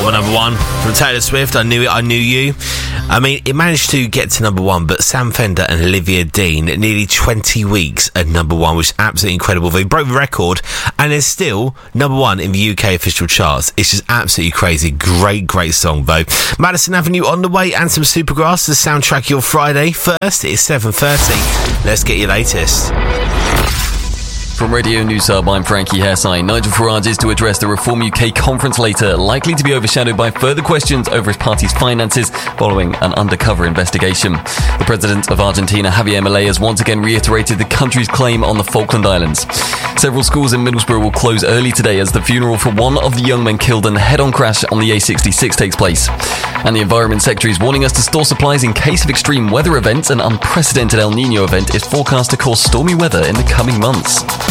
Double number one from Taylor Swift, I Knew It, I Knew You. I mean, it managed to get to number one, but Sam Fender and Olivia Dean, nearly 20 weeks at number one, which is absolutely incredible. They broke the record, and they're still number one in the UK official charts. It's just absolutely crazy. Great song, though. Madison Avenue on the way, and some Supergrass to soundtrack your Friday. First, it's 7:30. Let's get your latest. From Radio News Hub, I'm Frankie Hessine. Nigel Farage is to address the Reform UK conference later, likely to be overshadowed by further questions over his party's finances following an undercover investigation. The president of Argentina, Javier Milei, has once again reiterated the country's claim on the Falkland Islands. Several schools in Middlesbrough will close early today as the funeral for one of the young men killed in a head-on crash on the A66 takes place. And the Environment Secretary is warning us to store supplies in case of extreme weather events. An unprecedented El Niño event is forecast to cause stormy weather in the coming months.